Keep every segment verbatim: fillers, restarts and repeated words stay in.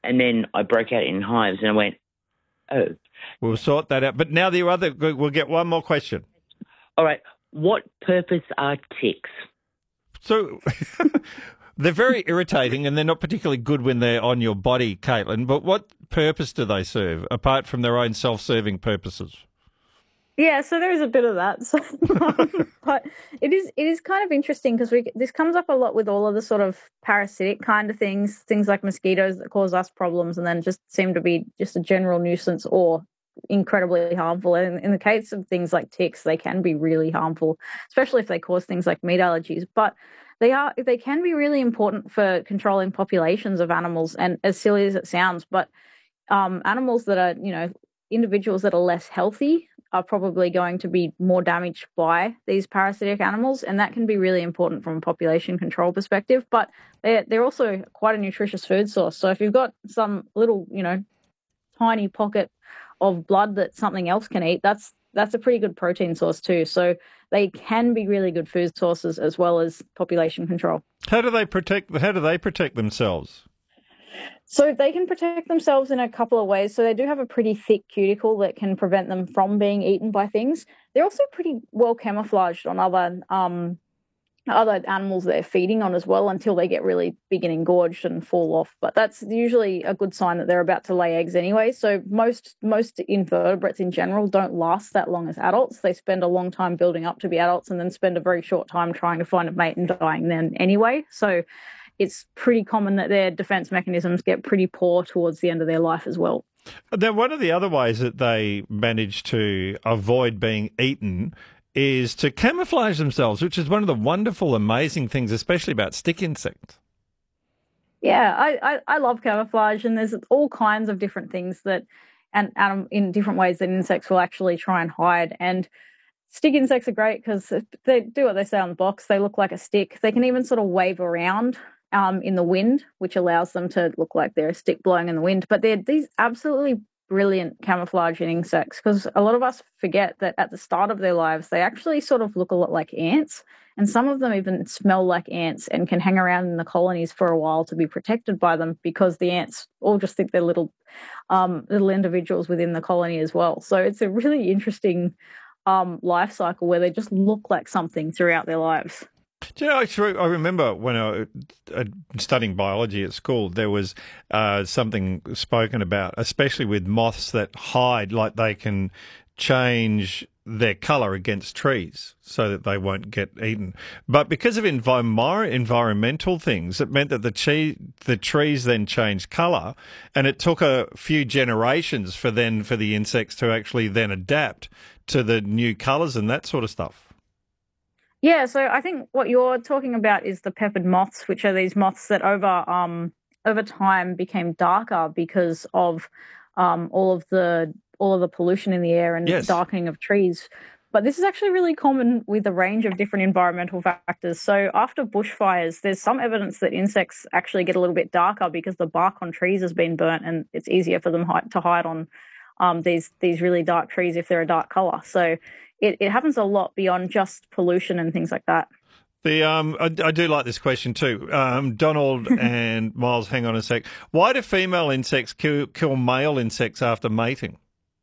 And then I broke out in hives and I went, oh. We'll sort that out. But now the other, we'll get one more question. All right. What purpose are ticks? So they're very irritating and they're not particularly good when they're on your body, Caitlin, but what purpose do they serve apart from their own self-serving purposes? Yeah, so there is a bit of that. So, um, but it is it is kind of interesting because we this comes up a lot with all of the sort of parasitic kind of things, things like mosquitoes that cause us problems and then just seem to be just a general nuisance or incredibly harmful. And in the case of things like ticks, they can be really harmful, especially if they cause things like meat allergies. But they are they can be really important for controlling populations of animals. And as silly as it sounds, but um, animals that are, you know, individuals that are less healthy are probably going to be more damaged by these parasitic animals, and that can be really important from a population control perspective. But they're, they're also quite a nutritious food source. So if you've got some little, you know, tiny pocket of blood that something else can eat, that's that's a pretty good protein source too. So they can be really good food sources as well as population control. How do they protect? How do they protect themselves? So they can protect themselves in a couple of ways. So they do have a pretty thick cuticle that can prevent them from being eaten by things. They're also pretty well camouflaged on other um, other animals they're feeding on as well until they get really big and engorged and fall off. But that's usually a good sign that they're about to lay eggs anyway. So most most invertebrates in general don't last that long as adults. They spend a long time building up to be adults and then spend a very short time trying to find a mate and dying then anyway. So it's pretty common that their defense mechanisms get pretty poor towards the end of their life as well. Now, one of the other ways that they manage to avoid being eaten is to camouflage themselves, which is one of the wonderful, amazing things, especially about stick insects. Yeah, I, I, I love camouflage, and there's all kinds of different things that, and, and in different ways that insects will actually try and hide. And stick insects are great because they do what they say on the box. They look like a stick. They can even sort of wave around um, in the wind, which allows them to look like they're a stick blowing in the wind. But they're these absolutely brilliant camouflaging insects because a lot of us forget that at the start of their lives, they actually sort of look a lot like ants. And some of them even smell like ants and can hang around in the colonies for a while to be protected by them because the ants all just think they're little, um, little individuals within the colony as well. So it's a really interesting um, life cycle where they just look like something throughout their lives. Do you know, actually, I remember when I was studying biology at school, there was uh, something spoken about, especially with moths that hide, like they can change their colour against trees so that they won't get eaten. But because of envi- environmental things, it meant that the, che- the trees then changed colour, and it took a few generations for then for the insects to actually then adapt to the new colours and that sort of stuff. Yeah, so I think what you're talking about is the peppered moths, which are these moths that over um over time became darker because of um all of the all of the pollution in the air and yes. darkening of trees. But this is actually really common with a range of different environmental factors. So after bushfires, there's some evidence that insects actually get a little bit darker because the bark on trees has been burnt and it's easier for them to hide on um these these really dark trees if they're a dark colour. So It, it happens a lot beyond just pollution and things like that. The um, I, I do like this question too. Um, Donald and Miles, hang on a sec. Why do female insects kill, kill male insects after mating?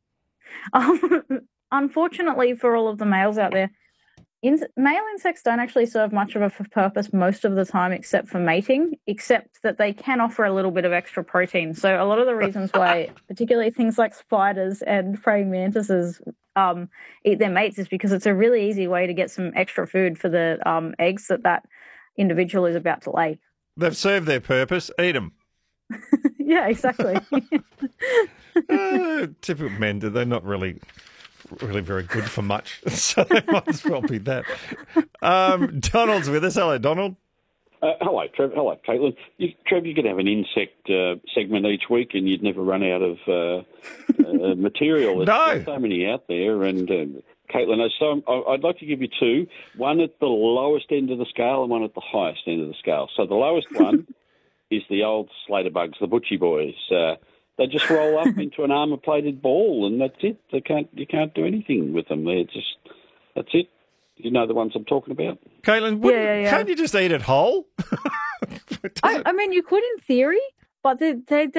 Um, unfortunately for all of the males out there, in, male insects don't actually serve much of a purpose most of the time except for mating, except that they can offer a little bit of extra protein. So a lot of the reasons why, particularly things like spiders and praying mantises um, eat their mates is because it's a really easy way to get some extra food for the um, eggs that that individual is about to lay. They've served their purpose. Eat them. Yeah, exactly. uh, typical men, they're not really... really very good for much, so they might as well be that. Um, Donald's with us. Hello, Donald. Uh, hello, Trev. Hello, Caitlin. You, Trev, you could have an insect uh, segment each week and you'd never run out of uh, uh, material. There's, no. There's so many out there. And uh, Caitlin, so I'd like to give you two, one at the lowest end of the scale and one at the highest end of the scale. So the lowest one is the old Slater bugs, the butchie boys. Uh, They just roll up into an armour-plated ball, and that's it. They can't. You can't do anything with them. They're just. That's it. You know the ones I'm talking about. Caitlin, yeah, yeah, yeah. Can't you just eat it whole? I, I mean, you could in theory, but they, they,